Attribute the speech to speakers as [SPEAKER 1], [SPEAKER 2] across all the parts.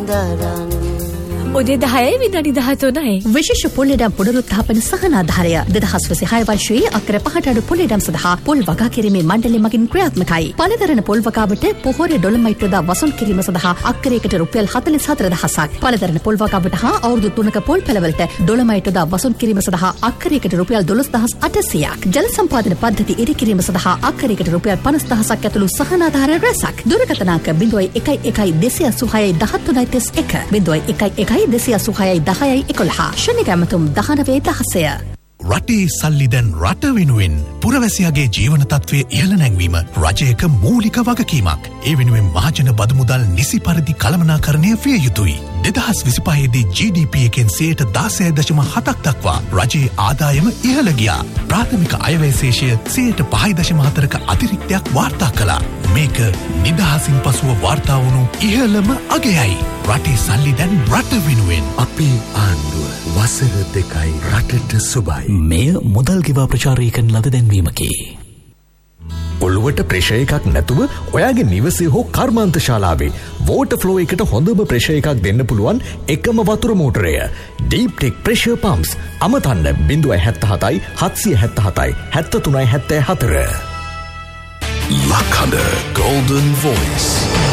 [SPEAKER 1] දරන්න
[SPEAKER 2] උදේ 10 විනාඩි 13යි.
[SPEAKER 3] විශේෂ පොල්ලෙඩම් පුනරුත්ථාපන සහනාධාරය 2026 වර්ෂයේ අක්කර 5ට අඩු පොල්ලෙඩම් සඳහා පොල් වගා කිරීමේ මණ්ඩලය මගින් ක්‍රියාත්මකයි. පළදරන පොල් වගාවට පොහොර ඩොලමයිට් යොදා වසූල් කිරීම සඳහා අක්කරයකට රුපියල් 44000ක්. පළදරන පොල් වගාවට හා අවුරුදු 3ක පොල් පෙළවලට ඩොලමයිට් යොදා වසූල් කිරීම සඳහා අක්කරයකට රුපියල් 12800ක්. ජල සම්පාදන පද්ධති ඉදි කිරීම සඳහා අක්කරයකට රුපියල් 50000ක් ඇතුළු සහනාධාර රැසක්. දුරකථන අංක 011286 1331 011286 ශනික ඇමතුම් 1916.
[SPEAKER 4] රටේ සල්ලි දැන් රට වෙනුවෙන් පුරවැසියාගේ ජීවන තත්ත්වය ඉහළ නැංවීම රජයක මූලික වගකීමක්. ඒ වෙනුවෙන් මහජන බදු මුදල් නිසි පරිදි කළමනාකරණය විය යුතුයි. 2025 දී GDP එකෙන් 16.7% දක්වා රජයේ ආදායම ඉහළ ගියා. ප්‍රාථමික අයවැය ශේෂය 5.4%ක අතිරික්තයක් වාර්තා කළා. මේක නිදහසින් පසුව වාර්තා වුණු ඉහළම අගයයි. රටේ සල්ලි දැන් රට වෙනුවෙන්.
[SPEAKER 5] අපේ ආණ්ඩුව වසර 2යි රටට සුබයි.
[SPEAKER 6] මෙය මුදල් ගෙවා ප්‍රචාරය කරන ලද දැන්වීමකි.
[SPEAKER 5] ඔළුවට ප්‍රෙෂර් එකක් නැතුව ඔයාගේ නිවසේ හෝ කර්මාන්ත ශාලාවේ වෝටර් ෆ්ලෝ එකට හොඳම ප්‍රෙෂර් එකක් දෙන්න පුළුවන් එකම වතුර මෝටරය Deep Tech Pressure Pumps. අමතන්න 077 777 7374.
[SPEAKER 4] Lakanda Golden Voice.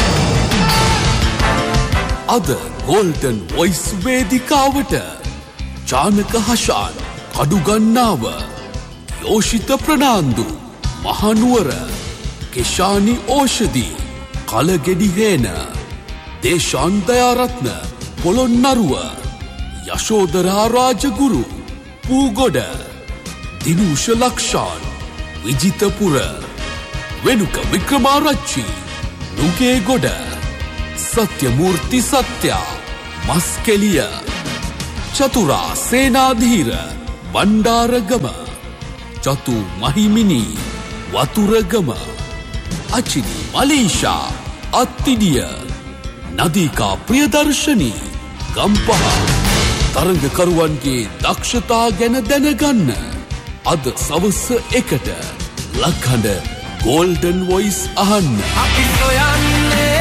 [SPEAKER 7] අද Golden Voice වේදිකාවට ජානක හෂාන්, කඩුගන්නාව, යෝෂිත ප්‍රනාන්දු, මහනුවර, කෙෂානි ඕෂධි, කලගෙඩි හේන, දේශාන් දයාරත්න, පොළොන්නරුව, යශෝදරා රාජගුරු, පූගොඩ, දිනූෂ ලක්ෂාන්, විජිතපුර, වෙනුක වික්‍රමාරච්චි, නුගේගොඩ, සත්‍යමූර්ති සත්‍යා, මස්කෙලිය, චතුරා සේනාධීර, බණ්ඩාරගම, චතු මහිමිනී, වතුරගම, අචිනි මලීෂා, අත්තිඩිය, නදීකා ප්‍රියදර්ශනී, ගම්පහ. තරඟකරුවන්ගේ දක්ෂතා ගැන දැනගන්න අද සවස් 1ට ලක්හඬ Golden Voice අහන්න.
[SPEAKER 1] අපි සොයන්නේ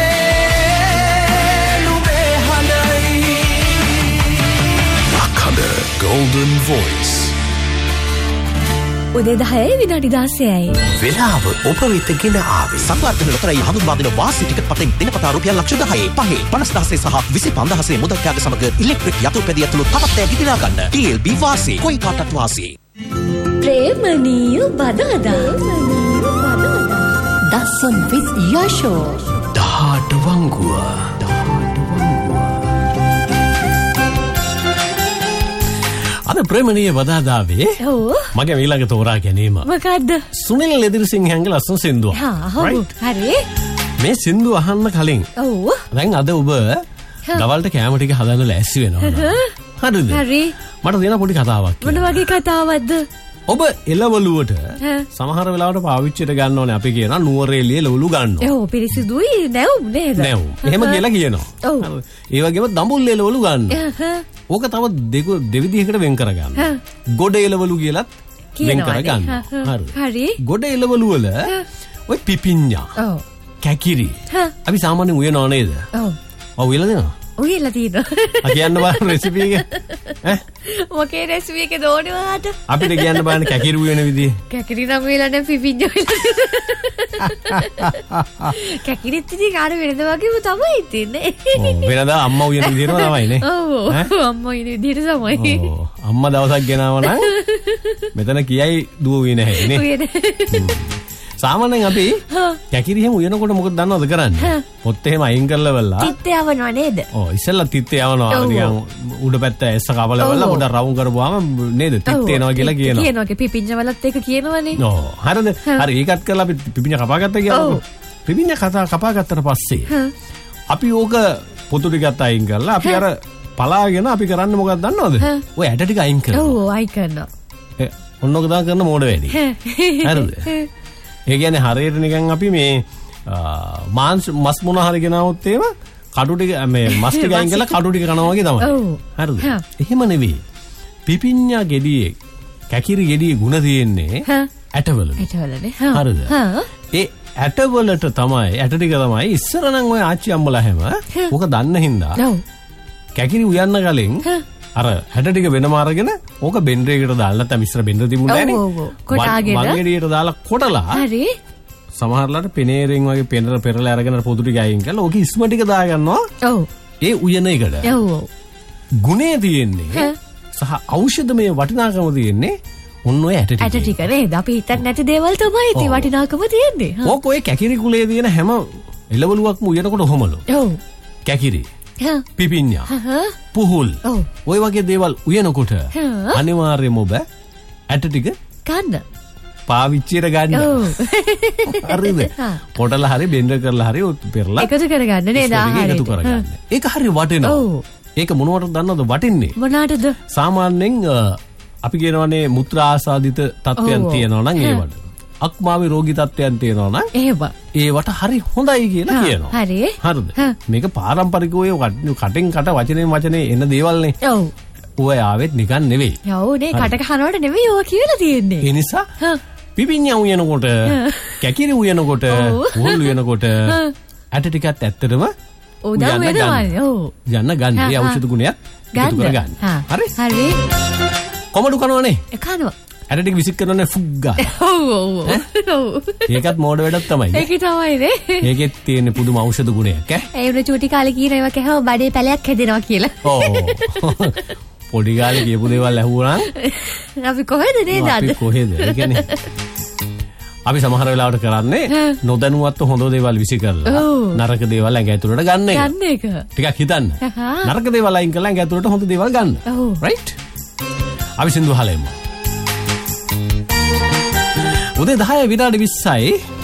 [SPEAKER 1] නුඹේ හඬයි.
[SPEAKER 4] Lakanda Golden Voice.
[SPEAKER 2] උදේ 10 විනාඩි 16යි.
[SPEAKER 6] වෙලාව ඔබ වෙත ගෙන ආවේ. සංවර්ධන ලොතරැයි හඳුන්වා දෙන වාසි ටිකට් පතෙන් දිනපතා රුපියල් ලක්ෂ 10 5 50000 සහ 25000 මුදල් ත්‍යාග සමග ඉලෙක්ට්‍රික් යතුරුපැදිය ඇතුළු තවත් ඈ ගිදිනා ගන්න. TLB වාසි කොයි කාටත් වාසි.
[SPEAKER 2] ප්‍රේමණීය බදාදා.
[SPEAKER 3] Dasan with Yasho.
[SPEAKER 6] දහඩ වංගුව. අද ප්‍රේමණීය බදාදාවේ මගේ ඊළඟ තෝරා ගැනීම
[SPEAKER 2] මොකද්ද?
[SPEAKER 6] සුනිල් ලෙදිරිසිංහගේ ලස්සන සින්දුව.
[SPEAKER 2] හරි.
[SPEAKER 6] මේ සින්දුව අහන්න කලින් දැන් අද ඔබ දවල්ට කෑම ටික හදන්න ලෑස්ති වෙනවා. හරිද?
[SPEAKER 2] හරි.
[SPEAKER 6] මට දෙන පොඩි කතාවක්.
[SPEAKER 2] මොන වගේ කතාවක්ද?
[SPEAKER 6] ඔබ එළවලුවට සමහර වෙලාවට පාවිච්චිට ගන්න ඕනේ. අපි කියනවා නුවරඑළිය එළවලු ගන්න.
[SPEAKER 2] ඔව් පිරිසිදුයි නැවුම් නේද?
[SPEAKER 6] නැවුම්. එහෙම කියලා කියනවා. ඒ වගේම දඹුල් එළවලු ගන්න. ඕක තව දෙවිදිහකට වෙන් කර ගන්න. ගොඩ එළවලු කියලත් වෙන් කර ගන්න.
[SPEAKER 2] හරි.
[SPEAKER 6] ගොඩ එළවලු වල ඔය පිපිඤ්ඤා. කැකිරි. අපි සාමාන්‍යයෙන් උයනව නේද? ඔව් උයලා දෙනවා.
[SPEAKER 2] උයලා තියෙනවා.
[SPEAKER 6] කියන්න බලන්න රෙසිපි එක.
[SPEAKER 2] මොකේ රෙසිපි එක දෝනේ ඔයාට?
[SPEAKER 6] අපිට කියන්න බලන්න කැකිරි උයන විදිය.
[SPEAKER 2] කැකිරි නම් උයලා නැ පිපිඤ්ඤා වෙලා. කැකිරිත් ඉතින් අර වෙනද වගේම තමයි තින්නේ.
[SPEAKER 6] ඔව් වෙනදා අම්මා උයන විදියම තමයි නේ.
[SPEAKER 2] ඔව් අම්මා උයන විදියට තමයි.
[SPEAKER 6] ඔව් අම්මා දවසක් ගෙනාව නම් මෙතන කියයි දුව උයන හැටි නේ. සාමාන්‍යයෙන් අපි කැකිරි හැම උයනකොට මොකද දන්නවද කරන්නේ? පොත් එහෙම අයින් කරලා වෙලා
[SPEAKER 2] තිත් යවනවා නේද?
[SPEAKER 6] ඔව් ඉස්සෙල්ලා තිත් යවනවා නිකන් උඩ පැත්ත ඇස්ස කපලා වෙලා පොඩ රවුම් කරපුවාම නේද තිත් එනවා කියලා කියනවා.
[SPEAKER 2] කියනවා පිපිඤ්ඤා වලත් ඒක කියනවනේ.
[SPEAKER 6] ඔව් හරිද? හරි ඒකත් කරලා අපි පිපිඤ්ඤා කපාගත්තා කියලාකෝ. පිපිඤ්ඤා කපාගත්තට පස්සේ අපි ඕක පොතු ටිකත් අයින් කරලා අපි අර පලාගෙන අපි කරන්නේ මොකක්ද දන්නවද? ඔය ඇට ටික අයින් කරනවා.
[SPEAKER 2] ඔව් අයින් කරනවා.
[SPEAKER 6] ඔන්න ඔක දා කරන මෝඩ වැඩි. හරිද? ඒ කියන්නේ හරියට නිකන් අපි මේ මස් මොන හරි ගෙනාවොත් එහෙම කටු ටික මේ මස් ටික අයින් කරලා කටු ටික කනවා වගේ තමයි. හරිද? එහෙම නෙවෙයි. පිපිඤ්ඤා ගෙඩියේ කැකිරි ගෙඩියේ ಗುಣ තියෙන්නේ ඇටවලනේ.
[SPEAKER 2] ඇටවලනේ.
[SPEAKER 6] හරිද? ඒ ඇටවලට තමයි ඇට ටික තමයි ඉස්සර නම් ඔය ආච්චි අම්මලා හැම ඕක දන්න හින්දා කැකිරි උයන්න කලින් අර හැට ටික වෙනම අරගෙන ඕක බෙන්ඩරේකට දාලා නැත්නම් ඉස්සර බෙන්ඩර තිබුණා නේ
[SPEAKER 2] කොටාගෙන
[SPEAKER 6] වංගෙඩියට දාලා කොටලා
[SPEAKER 2] හරි
[SPEAKER 6] සමහරලාට පෙනේරෙන් වගේ පෙනර පෙරලා අරගෙන පොදු ටික අයින් කරලා ඕක ඉස්ම ටික දාගන්නවා
[SPEAKER 2] ඔව්
[SPEAKER 6] ඒ උයන එකට
[SPEAKER 2] ඔව්
[SPEAKER 6] ගුණේ තියෙන්නේ සහ ඖෂධමය වටිනාකම තියෙන්නේ ඔන්න ඔය ඇට
[SPEAKER 2] ටික නේද අපි හිතන්නේ නැති දේවල් තමයි ඉතින් වටිනාකම තියෙන්නේ
[SPEAKER 6] ඕක ඔය කැකිරි කුලේ තියෙන හැම එළවලුවක්ම උයනකොට ඔහොමලු
[SPEAKER 2] ඔව්
[SPEAKER 6] කැකිරි පිපිඤ්ඤා පුහුල් ඔය වගේ දේවල් උයනකොට අනිවාර්යයෙන්ම ඔබ ඇට ටික
[SPEAKER 2] ගන්න
[SPEAKER 6] පාවිච්චියට ගන්න හරිද පොටලා හරි බෙන්ඩර් කරලා හරි පෙරලා
[SPEAKER 2] එකතු කරගන්න නේද ආහාරයට
[SPEAKER 6] එකතු කරගන්න ඒක හරි වටිනවා ඒක මොනවටද දන්නවද වටින්නේ
[SPEAKER 2] මොනකටද
[SPEAKER 6] සාමාන්‍යයෙන් අපි කියනවානේ මුත්‍රා ආසාදිත තත්ත්වයන් තියෙනවා නම් ඒවට අක්මාවේ රෝගී තත්ත්වයන් තියෙනවා නම් ඒවට හරි හොඳයි කියලා කියනවා හරිද මේක පාරම්පරිකව කටෙන් කට වචනෙන් වචනේ එන දේවල් නේ
[SPEAKER 2] ඔව්
[SPEAKER 6] ඔය ආවෙත් නිකන් නෙවෙයි
[SPEAKER 2] ඔව් නේ කටක හරවට නෙවෙයි ඔය කියලා තියෙන්නේ
[SPEAKER 6] ඒ නිසා පිපිඤ්ඤා උයනකොට කැකිරි උයනකොට උහුල් උයනකොට ඇට ටිකත් ඇත්තටම
[SPEAKER 2] ඔව් දැන් වෙනවනේ ඔව්
[SPEAKER 6] යන්න ගන්න ඒ ඖෂධ ගුණයක් එකතු කරගන්න හරි
[SPEAKER 2] හරි
[SPEAKER 6] කොමඩු කනවනේ
[SPEAKER 2] කනවා
[SPEAKER 6] ඇට ටික විසික් කරනනේ ෆුග්ගා
[SPEAKER 2] ඔව්
[SPEAKER 6] ඒකත් මෝඩ වැඩක් තමයි
[SPEAKER 2] ඒක තමයි නේ
[SPEAKER 6] ඒකෙත් තියෙන පුදුම ඖෂධ ගුණයක්
[SPEAKER 2] ඒ උන චූටි කාලේ කියන ඒවා කෑව බඩේ පැලයක් හැදෙනවා කියලා
[SPEAKER 6] ඔව් පොඩි කාලේ කියපු දේවල් ඇහුවා නම්
[SPEAKER 2] අපි කොහෙද නේද අද
[SPEAKER 6] අපි කොහෙද ඒ කියන්නේ අපි සමහර වෙලාවට කරන්නේ නොදැනුවත්ව හොඳ දේවල් විසි කරලා නරක දේවල් ඇඟ ඇතුළට ගන්න එක ටිකක් හිතන්න නරක දේවල් අයින් කරලා ඇඟ ඇතුළට හොඳ දේවල් ගන්න රයිට් අපි සින්දු අහලා ඉමු උදේ 10 විනාඩි 20යි